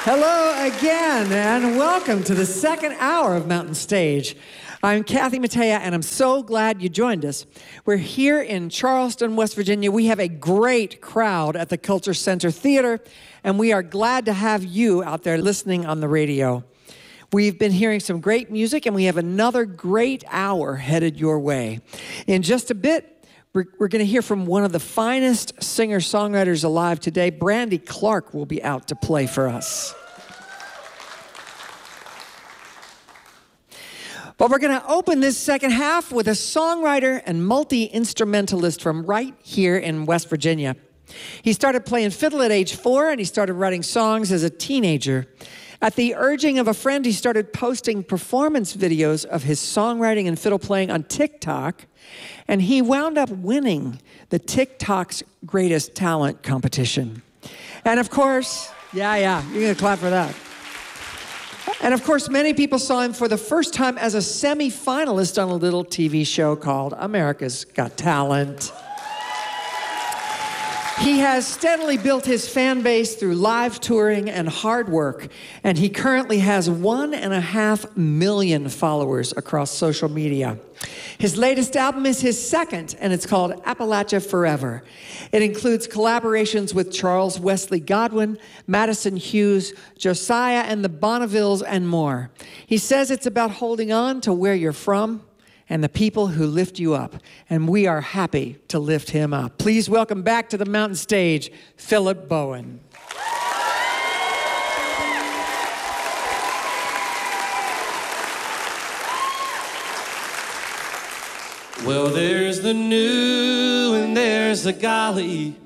Hello again, and welcome to the second hour of Mountain Stage. I'm Kathy Mattea, and I'm so glad you joined us. We're here in Charleston, West Virginia. We have a great crowd at the Culture Center Theater, and we are glad to have you out there listening on the radio. We've been hearing some great music, and we have another great hour headed your way. In just a bit, we're going to hear from one of the finest singer-songwriters alive today. Brandy Clark will be out to play for us. But we're going to open this second half with a songwriter and multi-instrumentalist from right here in West Virginia. He started playing fiddle at age 4, and he started writing songs as a teenager. At the urging of a friend, he started posting performance videos of his songwriting and fiddle playing on TikTok, and he wound up winning the TikTok's Greatest Talent competition. And of course, you're going to clap for that. And of course, many people saw him for the first time as a semi-finalist on a little TV show called America's Got Talent. He has steadily built his fan base through live touring and hard work, and he currently has 1.5 million followers across social media. His latest album is his second, and it's called Appalachia Forever. It includes collaborations with Charles Wesley Godwin, Madison Hughes, Josiah and the Bonnevilles, and more. He says it's about holding on to where you're from and the people who lift you up. And we are happy to lift him up. Please welcome back to the Mountain Stage, Philip Bowen. Well, there's the new and there's the golly.